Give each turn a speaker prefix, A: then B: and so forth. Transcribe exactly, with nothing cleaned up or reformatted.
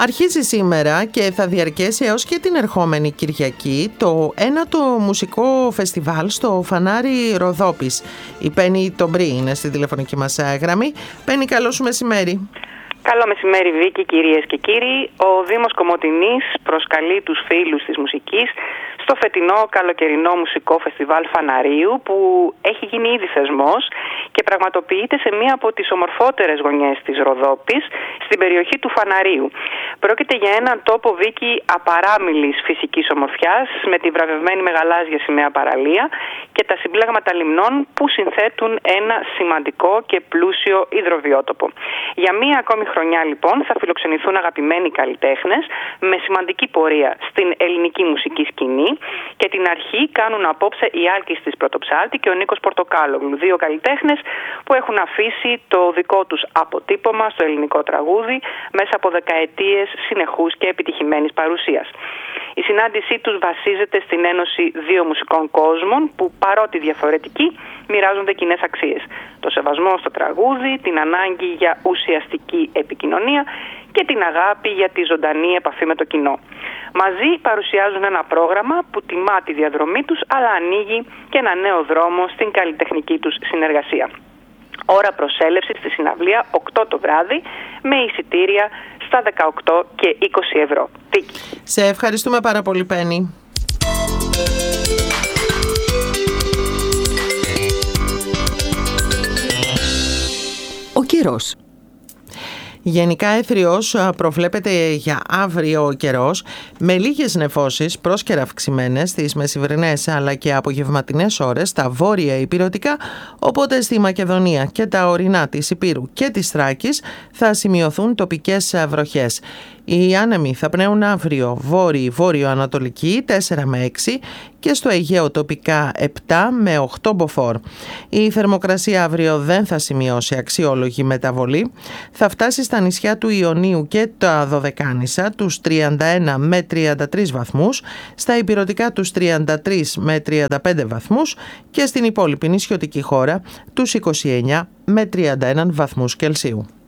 A: Αρχίζει σήμερα και θα διαρκέσει έως και την ερχόμενη Κυριακή το ένατο μουσικό φεστιβάλ στο Φανάρι Ροδόπης. Η Πέννη Τομπρή είναι στη τηλεφωνική μας γραμμή. Πέννη, καλό σου μεσημέρι.
B: Καλό μεσημέρι, Βίκη, κυρίες και κύριοι. Ο Δήμος Κομοτηνής προσκαλεί τους φίλους της μουσικής στο φετινό καλοκαιρινό μουσικό φεστιβάλ Φαναρίου, που έχει γίνει ήδη θεσμός και πραγματοποιείται σε μία από τις ομορφότερες γωνιές της Ροδόπης, στην περιοχή του Φαναρίου. Πρόκειται για έναν τόπο, Βίκη, απαράμιλης φυσικής ομορφιάς, με τη βραβευμένη μεγαλάζια σημαία παραλία και τα συμπλέγματα λιμνών που συνθέτουν ένα σημαντικό και πλούσιο υδροβιότοπο. Για μία ακόμη χρονιά, λοιπόν, θα φιλοξενηθούν αγαπημένοι καλλιτέχνες με σημαντική πορεία στην ελληνική μουσική σκηνή, και την αρχή κάνουν απόψε η Άλκης της Πρωτοψάλτη και ο Νίκος Πορτοκάλογλου, δύο καλλιτέχνες που έχουν αφήσει το δικό τους αποτύπωμα στο ελληνικό τραγούδι μέσα από δεκαετίες συνεχούς και επιτυχημένης παρουσίας. Η συνάντησή τους βασίζεται στην ένωση δύο μουσικών κόσμων που, παρότι διαφορετικοί, μοιράζονται κοινές αξίες. Το σεβασμό στο τραγούδι, την ανάγκη για ουσιαστική επικοινωνία και την αγάπη για τη ζωντανή επαφή με το κοινό. Μαζί παρουσιάζουν ένα πρόγραμμα που τιμά τη διαδρομή τους, αλλά ανοίγει και ένα νέο δρόμο στην καλλιτεχνική τους συνεργασία. Ώρα προσέλευσης στη συναυλία οκτώ το βράδυ, με εισιτήρια στα δεκαοκτώ και είκοσι ευρώ.
A: Σε ευχαριστούμε πάρα πολύ, Πέννη. Ο καιρός. Γενικά έθριος προβλέπεται για αύριο ο καιρός, με λίγες νεφώσεις πρόσκαιρα αυξημένες στις μεσημβρινές αλλά και απογευματινές ώρες στα βόρεια ηπειρωτικά, οπότε στη Μακεδονία και τα ορεινά της Ηπείρου και της Θράκης θα σημειωθούν τοπικές βροχές. Οι άνεμοι θα πνέουν αύριο βόρειο-βόρειο-ανατολική τέσσερα με έξι και στο Αιγαίο τοπικά επτά με οκτώ μποφόρ. Η θερμοκρασία αύριο δεν θα σημειώσει αξιόλογη μεταβολή. Θα φτάσει στα νησιά του Ιωνίου και τα Δωδεκάνησα τους τριάντα ένα με τριάντα τρεις βαθμούς, στα ηπειρωτικά τους τριάντα τρεις με τριάντα πέντε βαθμούς και στην υπόλοιπη νησιωτική χώρα τους είκοσι εννέα με τριάντα ένα βαθμούς Κελσίου.